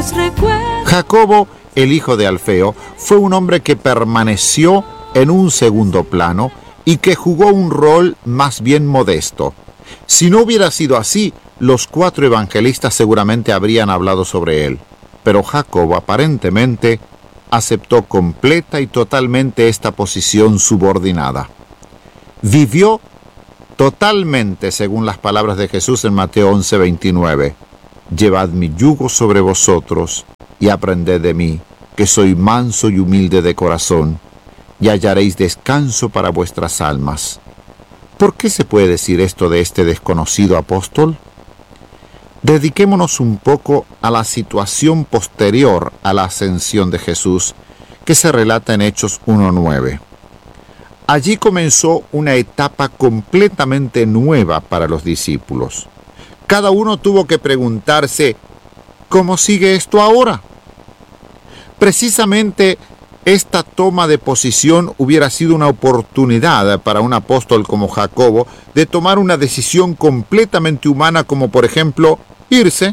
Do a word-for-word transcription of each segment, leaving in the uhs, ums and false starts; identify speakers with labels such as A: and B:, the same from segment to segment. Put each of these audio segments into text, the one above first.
A: Jacobo, el hijo de Alfeo, fue un hombre que permaneció en un segundo plano y que jugó un rol más bien modesto. Si no hubiera sido así, los cuatro evangelistas seguramente habrían hablado sobre él. Pero Jacobo aparentemente aceptó completa y totalmente esta posición subordinada. Vivió totalmente según las palabras de Jesús en Mateo once veintinueve. Llevad mi yugo sobre vosotros y aprended de mí, que soy manso y humilde de corazón, y hallaréis descanso para vuestras almas. ¿Por qué se puede decir esto de este desconocido apóstol? Dediquémonos un poco a la situación posterior a la ascensión de Jesús, que se relata en Hechos uno nueve. Allí comenzó una etapa completamente nueva para los discípulos. Cada uno tuvo que preguntarse, ¿cómo sigue esto ahora? Precisamente esta toma de posición hubiera sido una oportunidad para un apóstol como Jacobo de tomar una decisión completamente humana, como por ejemplo, irse.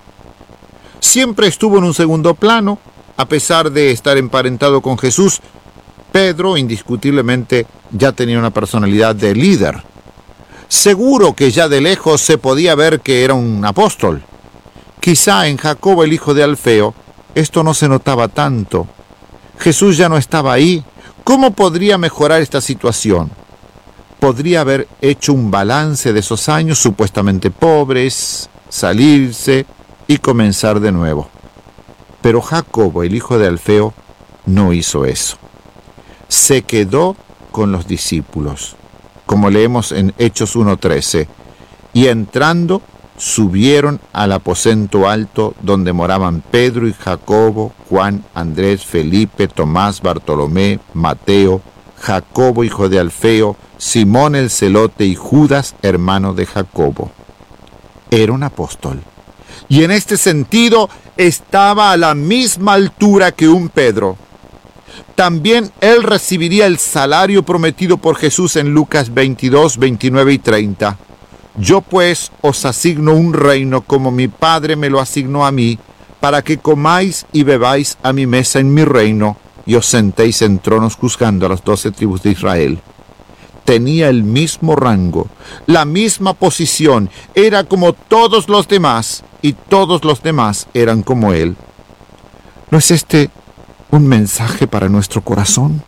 A: Siempre estuvo en un segundo plano, a pesar de estar emparentado con Jesús. Pedro, indiscutiblemente, ya tenía una personalidad de líder. Seguro que ya de lejos se podía ver que era un apóstol. Quizá en Jacobo, el hijo de Alfeo, esto no se notaba tanto. Jesús ya no estaba ahí. ¿Cómo podría mejorar esta situación? Podría haber hecho un balance de esos años supuestamente pobres, salirse y comenzar de nuevo. Pero Jacobo, el hijo de Alfeo, no hizo eso. Se quedó con los discípulos, como leemos en Hechos uno trece, y entrando subieron al aposento alto donde moraban Pedro y Jacobo, Juan, Andrés, Felipe, Tomás, Bartolomé, Mateo, Jacobo, hijo de Alfeo, Simón el celote y Judas, hermano de Jacobo. Era un apóstol, y en este sentido estaba a la misma altura que un Pedro. También él recibiría el salario prometido por Jesús en Lucas veintidós, veintinueve y treinta. Yo pues os asigno un reino como mi Padre me lo asignó a mí, para que comáis y bebáis a mi mesa en mi reino, y os sentéis en tronos juzgando a las doce tribus de Israel. Tenía el mismo rango, la misma posición, era como todos los demás, y todos los demás eran como él. ¿No es este un mensaje para nuestro corazón?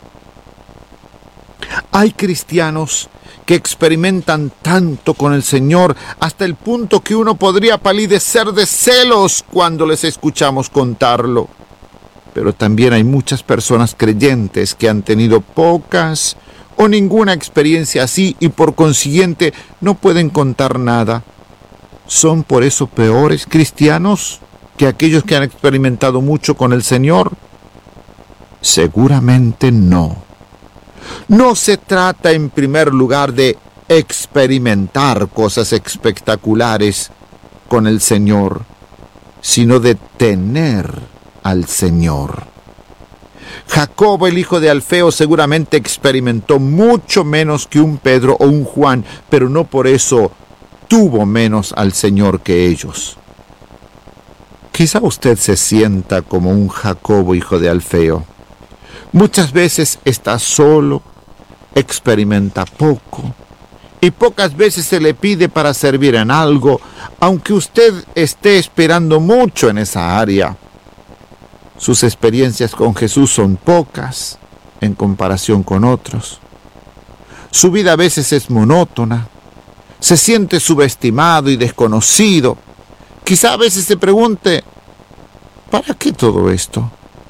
A: Hay cristianos que experimentan tanto con el Señor hasta el punto que uno podría palidecer de celos cuando les escuchamos contarlo. Pero también hay muchas personas creyentes que han tenido pocas o ninguna experiencia así y por consiguiente no pueden contar nada. ¿Son por eso peores cristianos que aquellos que han experimentado mucho con el Señor? Seguramente no. No se trata en primer lugar de experimentar cosas espectaculares con el Señor, sino de tener al Señor. Jacobo, el hijo de Alfeo, seguramente experimentó mucho menos que un Pedro o un Juan, pero no por eso tuvo menos al Señor que ellos. Quizá usted se sienta como un Jacobo, hijo de Alfeo. Muchas veces está solo, experimenta poco, y pocas veces se le pide para servir en algo, aunque usted esté esperando mucho en esa área. Sus experiencias con Jesús son pocas en comparación con otros. Su vida a veces es monótona, se siente subestimado y desconocido. Quizá a veces se pregunte, ¿para qué todo esto?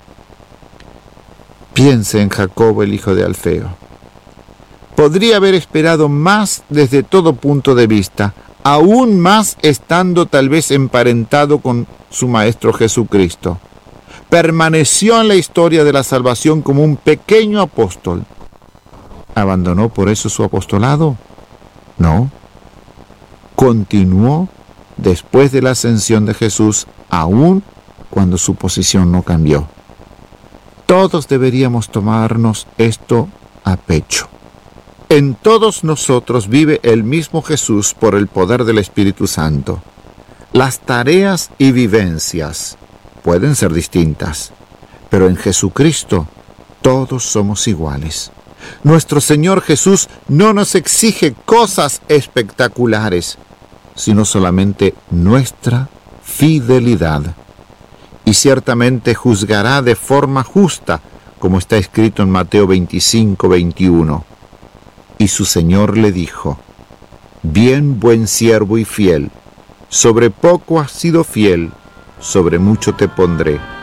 A: Piense en Jacobo, el hijo de Alfeo. Podría haber esperado más desde todo punto de vista, aún más estando tal vez emparentado con su Maestro Jesucristo. Permaneció en la historia de la salvación como un pequeño apóstol. ¿Abandonó por eso su apostolado? No. Continuó después de la ascensión de Jesús, aún cuando su posición no cambió. Todos deberíamos tomarnos esto a pecho. En todos nosotros vive el mismo Jesús por el poder del Espíritu Santo. Las tareas y vivencias, pueden ser distintas, pero en Jesucristo todos somos iguales. Nuestro Señor Jesús no nos exige cosas espectaculares, sino solamente nuestra fidelidad. Y ciertamente juzgará de forma justa, como está escrito en Mateo veinticinco, veintiuno. Y su Señor le dijo: bien, buen siervo y fiel, sobre poco has sido fiel, sobre mucho te pondré.